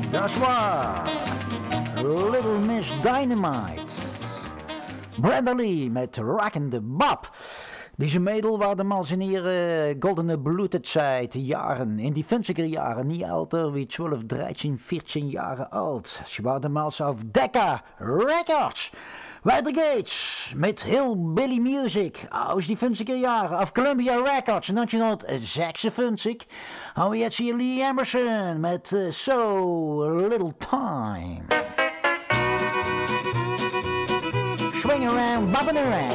Dat is waar. Little Miss Dynamite. Bradley met Rockin' the Bob. Deze Mädel war damals in ihre goldene Blütezeit Jahren, in die 50er Jahren, nie älter wie 12, 13, 14 Jahre alt. Sie war damals auf Decca Records. Weiter geht's mit Hillbilly Music aus die 50er Jahre auf Columbia Records 1956. Haben wir jetzt hier Lee Emerson mit So Little Time. Swing around, bobbing around.